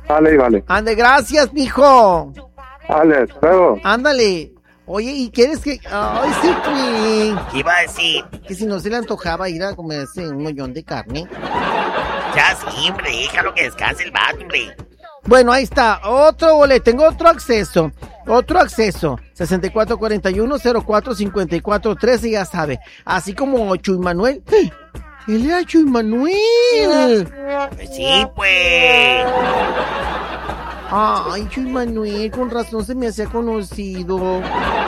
Vale. Ande, gracias, mijo. Vale, luego. Ándale. Oye, ¿y quieres que...? Ay, sí, ¿Qué iba a decir? que si no se le antojaba ir a comerse un mollón de carne. Ya sí, hombre, déjalo que descanse el vato, hombre. Bueno, ahí está, otro boleto, tengo otro acceso, 6441-045413, ya sabe, así como Chuy Manuel. Él era Chuy Manuel. Pues sí, pues. Ay, Chuy Manuel, con razón se me hacía conocido.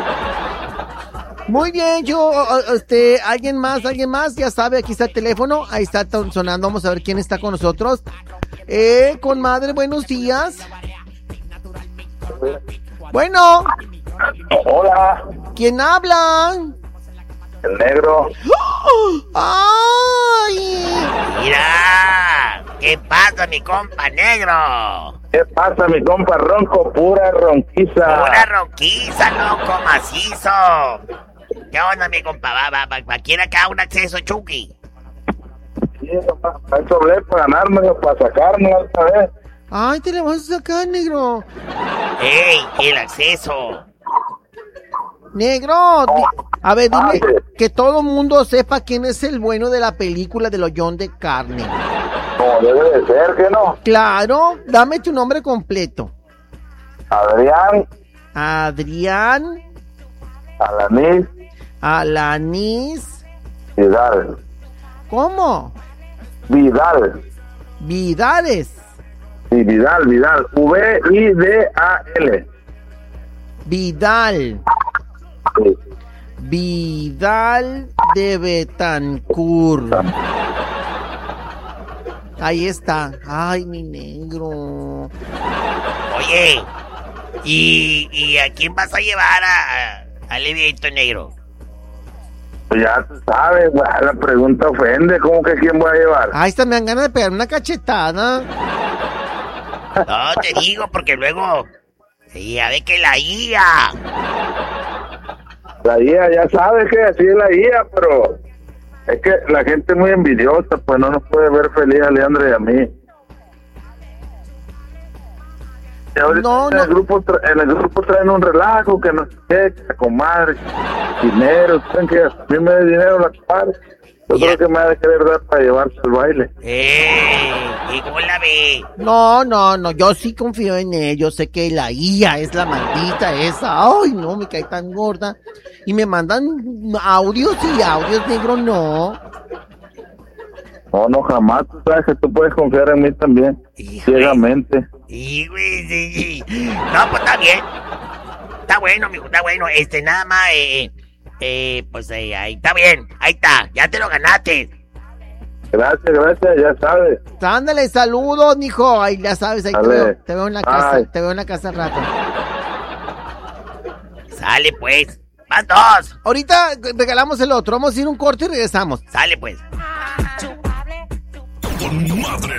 Muy bien, alguien más, ya sabe, aquí está el teléfono, ahí está sonando, vamos a ver quién está con nosotros. Comadre, buenos días. Bueno. Hola. ¿Quién habla? El negro. ¡Ay! Mira, ¿qué pasa, mi compa negro? ¿Qué pasa, mi compa ronco? Pura ronquiza. Una ronquiza, loco, macizo. ¿Qué onda, mi compa? ¿Va quién acá un acceso, Chucky? Sí, eso hablé para ganármelo, para sacarme otra vez. Ay, te la vas a sacar, negro. ¡Ey, el acceso! Negro, a ver, dime que todo el mundo sepa quién es el bueno de la película de Lollón de Carne. Como debe de ser, ¿que no? Claro, dame tu nombre completo. Adrián. Alanis. Vidal. ¿Cómo? Vidal. Vidales. Sí, Vidal. V-I-D-A-L. Vidal. Sí. Vidal de Betancourt. Ahí está. Ay, mi negro. Oye, ¿y a quién vas a llevar al evento, negro? Pues ya tú sabes, la pregunta ofende. ¿Cómo que quién voy a llevar? Ahí está, me dan ganas de pegar una cachetada. No, te digo, porque luego... Ya ve que la guía. La guía, ya sabes que así es la guía, pero... Es que la gente es muy envidiosa, pues no nos puede ver feliz a Leandro y a mí. Y ahorita en el grupo traen un relajo que no sé qué, que la comadre, dinero, creen que a mí me dé dinero la comadre. Yo creo que me ha de querer dar para llevarse al baile. ¿Y cómo la ve? No, yo sí confío en él, yo sé que la IA es la maldita esa, ay no, me cae tan gorda, y me mandan audios, negro, no. No, jamás, tú sabes que tú puedes confiar en mí también, ciegamente. Sí, güey, sí. No, pues está bien, está bueno, mijo, está bueno, nada más, pues ahí está bien, ahí está, ya te lo ganaste. Gracias, ya sabes. Ándale, saludos, mijo. Ahí ya sabes, ahí te veo en la casa. Ay. Te veo en la casa al rato. Sale pues, van dos. Ahorita regalamos el otro. Vamos a ir un corte y regresamos. Sale pues. Con madre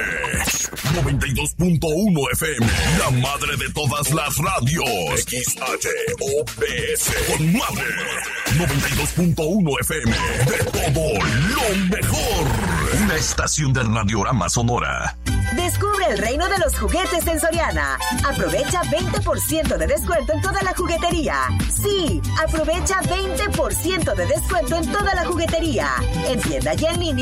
92.1 FM, la madre de todas las radios. XHOPS. Con madre 92.1 FM, de todo lo mejor. Una estación de Radiorama Sonora. Descubre el reino de los juguetes en Soriana. Aprovecha 20% de descuento en toda la juguetería. Sí, aprovecha 20% de descuento en toda la juguetería. En tienda y en línea.